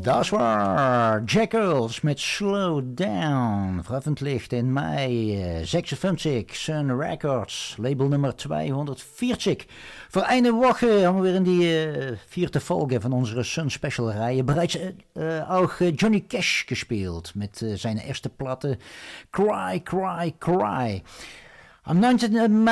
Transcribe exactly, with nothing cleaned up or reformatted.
Das war Jack Earls met Slow Down, veröffentlicht in mei zesenfünfzig, Sun Records, label nummer tweehonderdvierzig. Voor eine Woche haben wir in die uh, vierte Folge von unserer Sun Special Reihe bereits uh, auch uh, Johnny Cash gespielt mit uh, seiner ersten Platte Cry, Cry, Cry. Am neunzehnten